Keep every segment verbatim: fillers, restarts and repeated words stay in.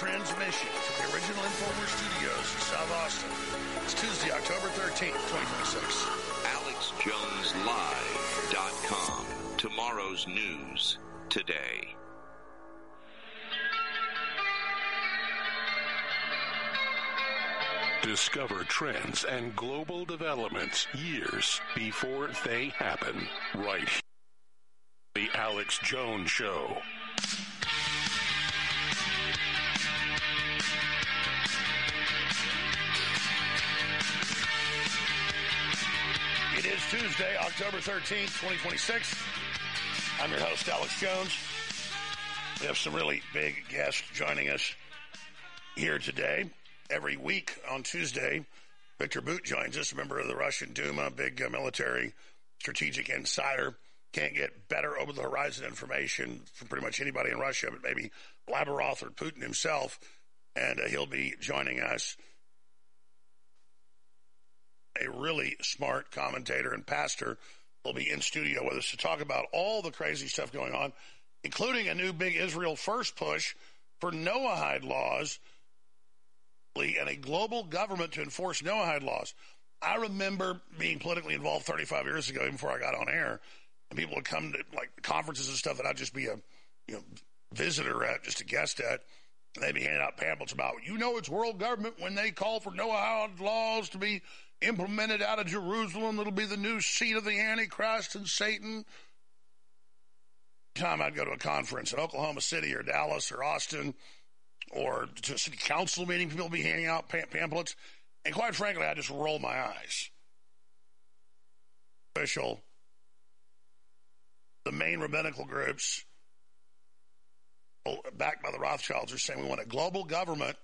transmission from the original Informer Studios in South Austin. It's Tuesday, October thirteenth, twenty twenty-six. Alex Jones Live dot com. Tomorrow's news today. Discover trends and global developments years before they happen. Right here. The Alex Jones Show. It is Tuesday, October thirteenth, twenty twenty-six. I'm your host, Alex Jones. We have some really big guests joining us here today. Every week on Tuesday, Victor Bout joins us, a member of the Russian Duma, big uh, military strategic insider. Can't get better over-the-horizon information from pretty much anybody in Russia, but maybe Lavrov or Putin himself. And uh, he'll be joining us. A really smart commentator and pastor will be in studio with us to talk about all the crazy stuff going on, including a new big Israel First push for Noahide laws and a global government to enforce Noahide laws. I remember being politically involved thirty-five years ago, even before I got on air, and people would come to like conferences and stuff that I'd just be a you know visitor at, just a guest at, and they'd be handing out pamphlets about, you know, it's world government when they call for Noahide laws to be implemented out of Jerusalem. It'll be the new seat of the Antichrist and Satan. Time I'd go to a conference in Oklahoma City or Dallas or Austin or to a city council meeting, people be handing out pamphlets. And quite frankly, I just roll my eyes. Official, the main rabbinical groups, backed by the Rothschilds, are saying we want a global government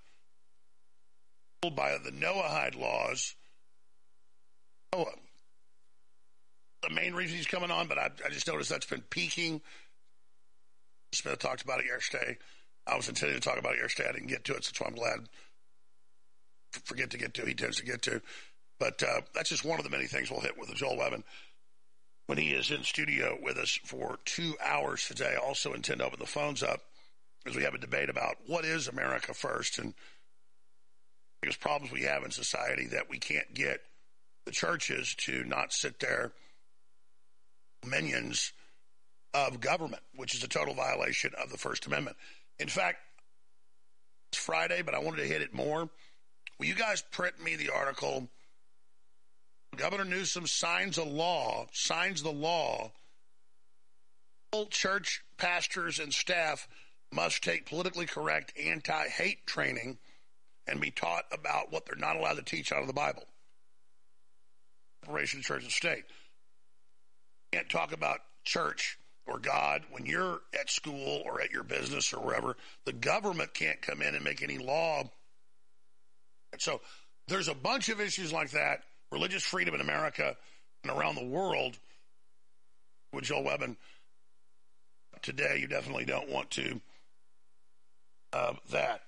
by the Noahide laws. Noah. The main reason he's coming on, but I, I just noticed that's been peaking. Smith talked about it yesterday. I was intending to talk about it yesterday. I didn't get to it, so that's why I'm glad. Forget to get to, he tends to get to. But uh, that's just one of the many things we'll hit with Joel Webbin when he is in studio with us for two hours today. I also intend to open the phones up as we have a debate about what is America first and the biggest problems we have in society that we can't get the churches to not sit there minions of government, which is a total violation of the First Amendment. In fact, it's Friday, but I wanted to hit it more. Will you guys print me the article? Governor Newsom signs a law, signs the law. All church pastors and staff must take politically correct anti-hate training and be taught about what they're not allowed to teach out of the Bible. Separation of church and state. You can't talk about church or God when you're at school or at your business or wherever. The government can't come in and make any law. And so there's a bunch of issues like that. Religious freedom in America and around the world. With Joel Webbin today, you definitely don't want to uh, that.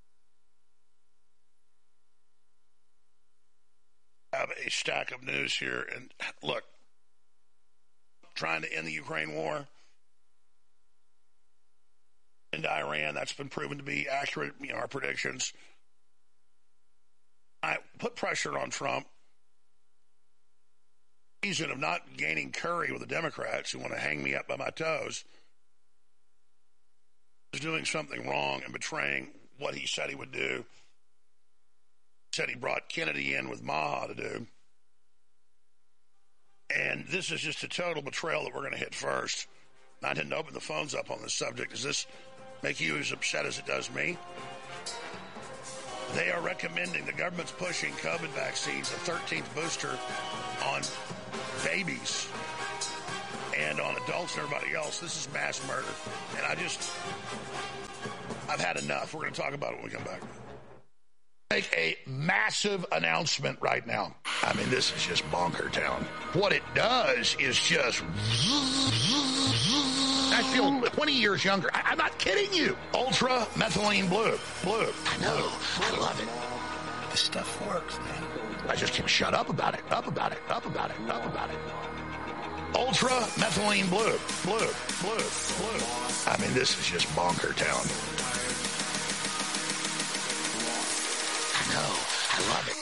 I have a stack of news here, and look, trying to end the Ukraine war into Iran, that's been proven to be accurate, you know, our predictions. I put pressure on Trump. Reason of not gaining curry with the Democrats who want to hang me up by my toes is doing something wrong and betraying what he said he would do. He said he brought Kennedy in with Maha to do. And this is just a total betrayal that we're going to hit first. I didn't open the phones up on this subject. Does this make you as upset as it does me? They are recommending, the government's pushing COVID vaccines, the thirteenth booster on babies and on adults and everybody else. This is mass murder. And I just, I've had enough. We're going to talk about it when we come back. Make a massive announcement right now. I mean, this is just bonker town. What it does is just... I feel twenty years younger. I, I'm not kidding you. Ultra methylene blue. Blue. I know. I love it. This stuff works, man. I just can't shut up about it. Up about it. Up about it. Up about it. Ultra methylene blue. Blue. Blue. Blue. I mean, this is just bonker town. love it.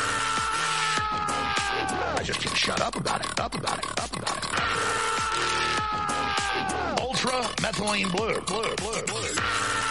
I just can't shut up about it, up about it, up about it. Ultra methylene blue, blue, blue, blue.